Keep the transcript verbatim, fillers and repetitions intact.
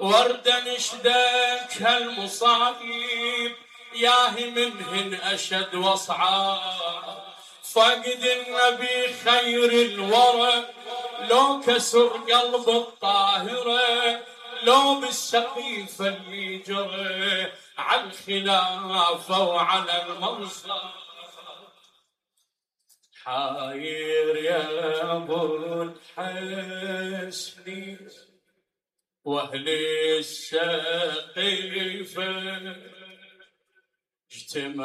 وردا نشدك هالمصايب ياهي منهن أشد وصعاب. فقد النبي خير الورى لو كسر قلب الطاهرة، لو بالسقيفة اللي جرى على الخلافة وعلى المنصب. حاير يا ابو الحسن واهل السقيفة اجتمع